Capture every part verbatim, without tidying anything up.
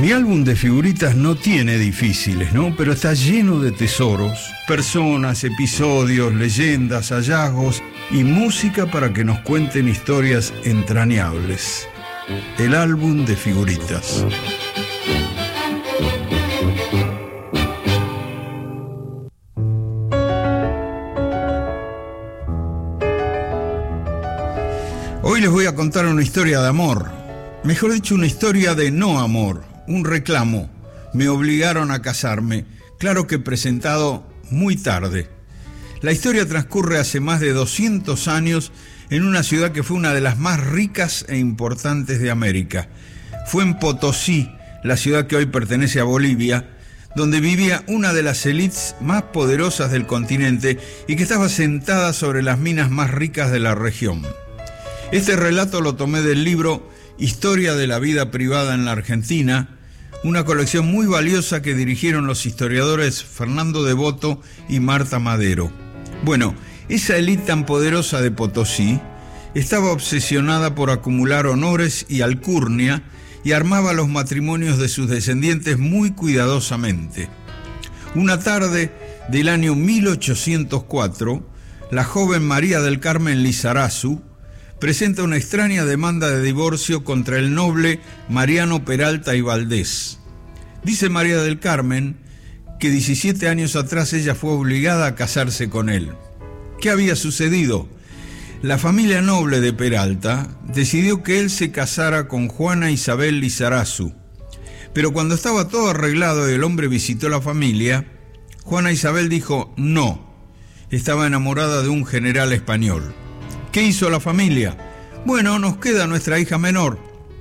Mi álbum de figuritas no tiene difíciles, ¿no? Pero está lleno de tesoros, personas, episodios, leyendas, hallazgos y música para que nos cuenten historias entrañables. El álbum de figuritas. Hoy les voy a contar una historia de amor. Mejor dicho, una historia de no amor. Un reclamo. Me obligaron a casarme. Claro que presentado muy tarde. La historia transcurre hace más de doscientos años en una ciudad que fue una de las más ricas e importantes de América. Fue en Potosí, la ciudad que hoy pertenece a Bolivia, donde vivía una de las élites más poderosas del continente y que estaba sentada sobre las minas más ricas de la región. Este relato lo tomé del libro Historia de la vida privada en la Argentina, una colección muy valiosa que dirigieron los historiadores Fernando Devoto y Marta Madero. Bueno, esa élite tan poderosa de Potosí estaba obsesionada por acumular honores y alcurnia y armaba los matrimonios de sus descendientes muy cuidadosamente. Una tarde del año mil ochocientos cuatro, la joven María del Carmen Lizarazu presenta una extraña demanda de divorcio contra el noble Mariano Peralta y Valdés. Dice María del Carmen que diecisiete años atrás ella fue obligada a casarse con él. ¿Qué había sucedido? La familia noble de Peralta decidió que él se casara con Juana Isabel Lizarazu. Pero cuando estaba todo arreglado y el hombre visitó la familia, Juana Isabel dijo no. Estaba enamorada de un general español. ¿Qué hizo la familia? Bueno, nos queda nuestra hija menor,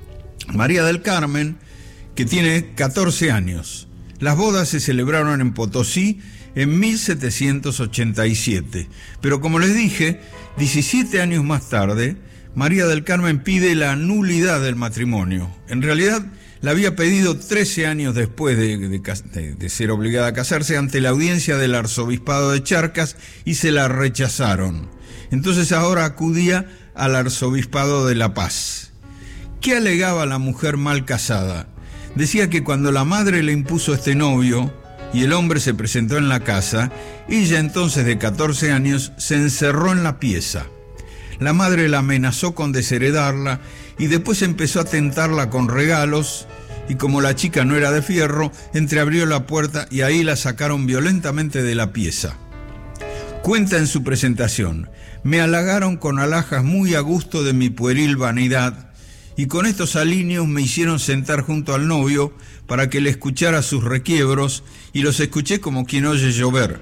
María del Carmen, que tiene catorce años. Las bodas se celebraron en Potosí en mil setecientos ochenta y siete. Pero como les dije, diecisiete años más tarde, María del Carmen pide la nulidad del matrimonio. En realidad, la había pedido trece años después de, de, de, de ser obligada a casarse ante la audiencia del arzobispado de Charcas y se la rechazaron. Entonces ahora acudía al arzobispado de La Paz. ¿Qué alegaba la mujer mal casada? Decía que cuando la madre le impuso este novio y el hombre se presentó en la casa, ella entonces de catorce años se encerró en la pieza. La madre la amenazó con desheredarla y después empezó a tentarla con regalos y como la chica no era de fierro, entreabrió la puerta y ahí la sacaron violentamente de la pieza. Cuenta en su presentación: me halagaron con alhajas muy a gusto de mi pueril vanidad y con estos alineos me hicieron sentar junto al novio para que le escuchara sus requiebros y los escuché como quien oye llover.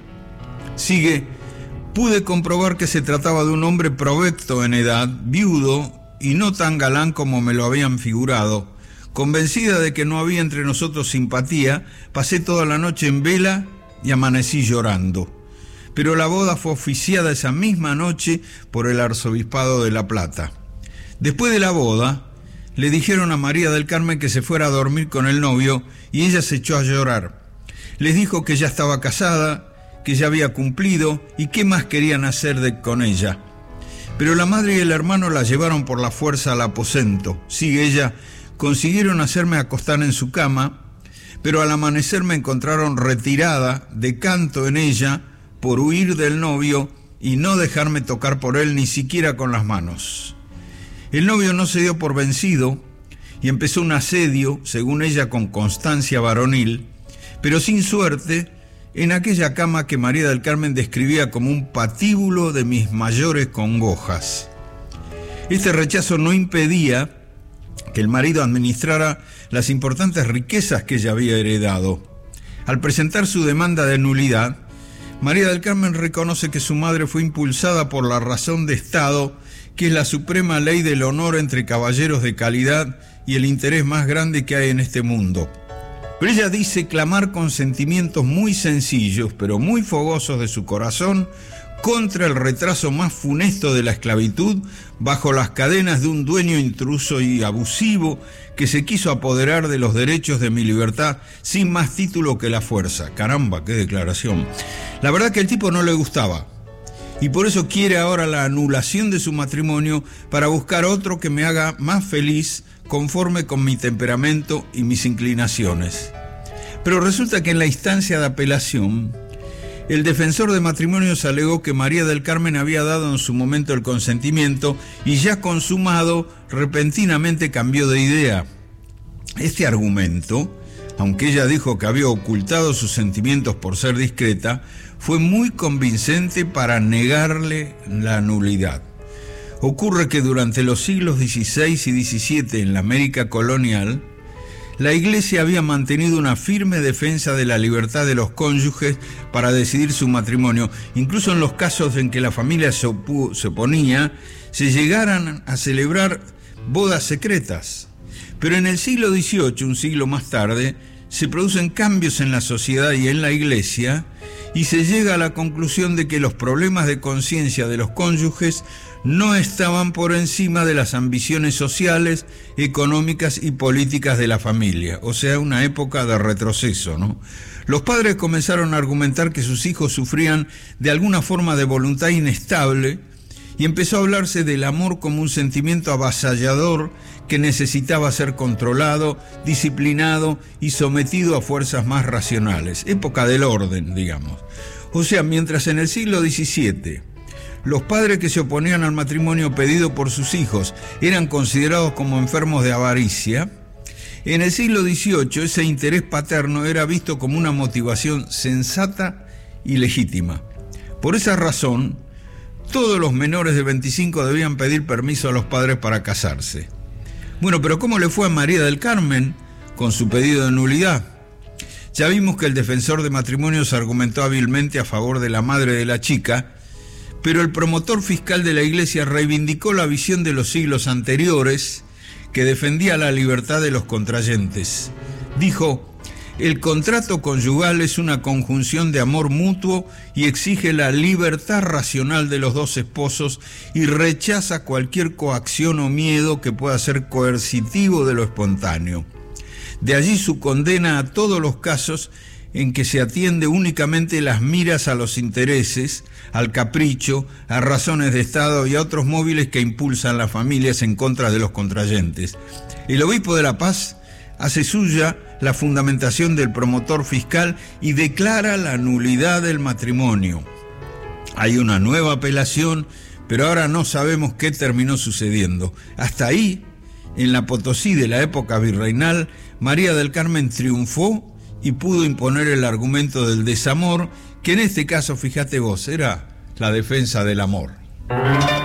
Sigue: pude comprobar que se trataba de un hombre provecto en edad, viudo y no tan galán como me lo habían figurado. Convencida de que no había entre nosotros simpatía, pasé toda la noche en vela y amanecí llorando. Pero la boda fue oficiada esa misma noche por el arzobispado de La Plata. Después de la boda, le dijeron a María del Carmen que se fuera a dormir con el novio y ella se echó a llorar. Les dijo que ya estaba casada, que ya había cumplido y qué más querían hacer de, con ella. Pero la madre y el hermano la llevaron por la fuerza al aposento. Sigue ella: consiguieron hacerme acostar en su cama, pero al amanecer me encontraron retirada, de canto en ella, por huir del novio y no dejarme tocar por él ni siquiera con las manos. El novio no se dio por vencido y empezó un asedio, según ella, con constancia varonil, pero sin suerte, en aquella cama que María del Carmen describía como un patíbulo de mis mayores congojas. Este rechazo no impedía que el marido administrara las importantes riquezas que ella había heredado. Al presentar su demanda de nulidad, María del Carmen reconoce que su madre fue impulsada por la razón de Estado, que es la suprema ley del honor entre caballeros de calidad y el interés más grande que hay en este mundo. Pero ella dice clamar con sentimientos muy sencillos, pero muy fogosos de su corazón, contra el retraso más funesto de la esclavitud, bajo las cadenas de un dueño intruso y abusivo que se quiso apoderar de los derechos de mi libertad sin más título que la fuerza. Caramba, qué declaración. La verdad que el tipo no le gustaba y por eso quiere ahora la anulación de su matrimonio para buscar otro que me haga más feliz conforme con mi temperamento y mis inclinaciones. Pero resulta que en la instancia de apelación, el defensor de matrimonios alegó que María del Carmen había dado en su momento el consentimiento y ya consumado, repentinamente cambió de idea. Este argumento, aunque ella dijo que había ocultado sus sentimientos por ser discreta, fue muy convincente para negarle la nulidad. Ocurre que durante los siglos dieciséis y diecisiete en la América colonial, la Iglesia había mantenido una firme defensa de la libertad de los cónyuges para decidir su matrimonio. Incluso en los casos en que la familia se, opu- se oponía, se llegaran a celebrar bodas secretas. Pero en el siglo dieciocho, un siglo más tarde, se producen cambios en la sociedad y en la Iglesia y se llega a la conclusión de que los problemas de conciencia de los cónyuges no estaban por encima de las ambiciones sociales, económicas y políticas de la familia. O sea, una época de retroceso, ¿no? Los padres comenzaron a argumentar que sus hijos sufrían de alguna forma de voluntad inestable y empezó a hablarse del amor como un sentimiento avasallador que necesitaba ser controlado, disciplinado y sometido a fuerzas más racionales. Época del orden, digamos. O sea, mientras en el siglo diecisiete los padres que se oponían al matrimonio pedido por sus hijos eran considerados como enfermos de avaricia, en el siglo dieciocho ese interés paterno era visto como una motivación sensata y legítima. Por esa razón, todos los menores de veinticinco debían pedir permiso a los padres para casarse. Bueno, pero ¿cómo le fue a María del Carmen con su pedido de nulidad? Ya vimos que el defensor de matrimonios argumentó hábilmente a favor de la madre de la chica, pero el promotor fiscal de la Iglesia reivindicó la visión de los siglos anteriores que defendía la libertad de los contrayentes. Dijo: el contrato conyugal es una conjunción de amor mutuo y exige la libertad racional de los dos esposos y rechaza cualquier coacción o miedo que pueda ser coercitivo de lo espontáneo. De allí su condena a todos los casos en que se atiende únicamente las miras a los intereses, al capricho, a razones de Estado y a otros móviles que impulsan las familias en contra de los contrayentes. El obispo de La Paz hace suya la fundamentación del promotor fiscal y declara la nulidad del matrimonio. Hay una nueva apelación, pero ahora no sabemos qué terminó sucediendo. Hasta ahí, en la Potosí de la época virreinal, María del Carmen triunfó y pudo imponer el argumento del desamor, que en este caso, fíjate vos, era la defensa del amor.